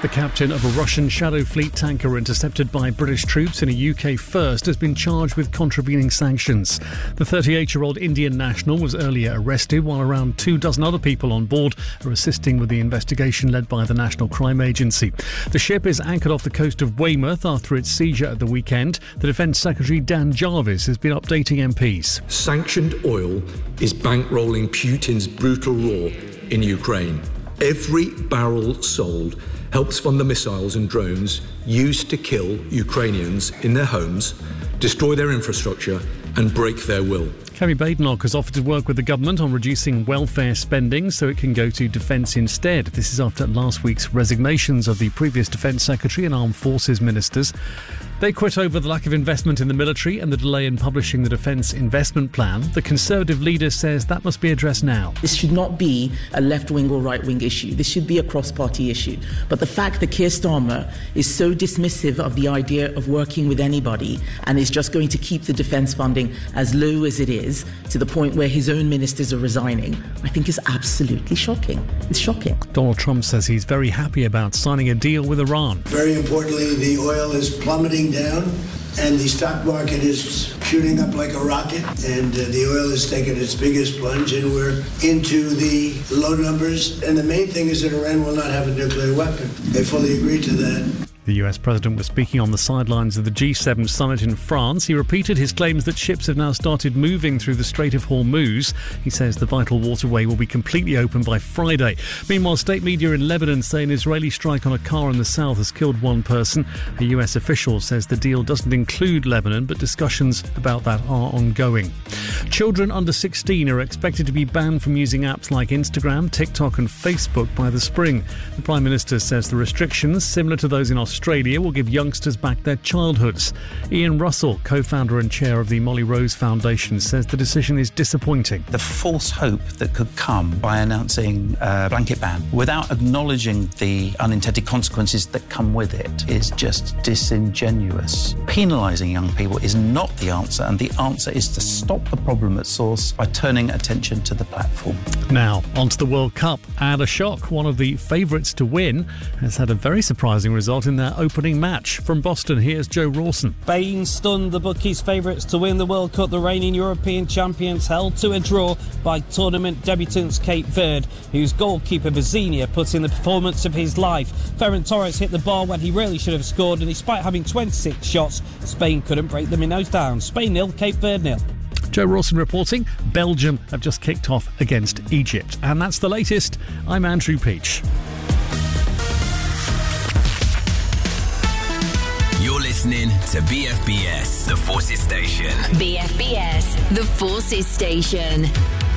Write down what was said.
The captain of a Russian Shadow Fleet tanker intercepted by British troops in a UK first has been charged with contravening sanctions. The 38-year-old Indian national was earlier arrested, while around 24 other people on board are assisting with the investigation led by the National Crime Agency. The ship is anchored off the coast of Weymouth after its seizure at the weekend. The Defence Secretary Dan Jarvis has been updating MPs. Sanctioned oil is bankrolling Putin's brutal war in Ukraine. Every barrel sold helps fund the missiles and drones used to kill Ukrainians in their homes, destroy their infrastructure and break their will. Kerry Badenoch has offered to work with the government on reducing welfare spending so it can go to defence instead. This is after last week's resignations of the previous Defence Secretary and Armed Forces ministers. They quit over the lack of investment in the military and the delay in publishing the Defence Investment Plan. The Conservative leader says that must be addressed now. This should not be a left-wing or right-wing issue. This should be a cross-party issue. But the fact that Keir Starmer is so dismissive of the idea of working with anybody and is just going to keep the defence funding as low as it is, to the point where his own ministers are resigning, I think is absolutely shocking. It's shocking. Donald Trump says he's very happy about signing a deal with Iran. Very importantly, the oil is plummeting down and the stock market is shooting up like a rocket, and the oil has taken its biggest plunge and we're into the low numbers. And the main thing is that Iran will not have a nuclear weapon. They fully agreed to that. The US president was speaking on the sidelines of the G7 summit in France. He repeated his claims that ships have now started moving through the Strait of Hormuz. He says the vital waterway will be completely open by Friday. Meanwhile, state media in Lebanon say an Israeli strike on a car in the south has killed one person. A US official says the deal doesn't include Lebanon, but discussions about that are ongoing. Children under 16 are expected to be banned from using apps like Instagram, TikTok and Facebook by the spring. The Prime Minister says the restrictions, similar to those in Australia, will give youngsters back their childhoods. Ian Russell, co-founder and chair of the Molly Rose Foundation, says the decision is disappointing. The false hope that could come by announcing a blanket ban without acknowledging the unintended consequences that come with it is just disingenuous. Penalising young people is not the answer, and the answer is to stop the problem at source by turning attention to the platform. Now, on to the World Cup. Add a shock. One of the favourites to win has had a very surprising result in their opening match. From Boston, here's Joe Rawson. Spain stunned the bookies' favourites to win the World Cup. The reigning European champions held to a draw by tournament debutants Cape Verde, whose goalkeeper Vizinha put in the performance of his life. Ferran Torres hit the bar when he really should have scored, and despite having 26 shots, Spain couldn't break the minnows down. Spain 0, Cape Verde 0. Joe Rawson reporting. Belgium have just kicked off against Egypt. And that's the latest. I'm Andrew Peach. You're listening to BFBS, The Forces Station. BFBS, The Forces Station.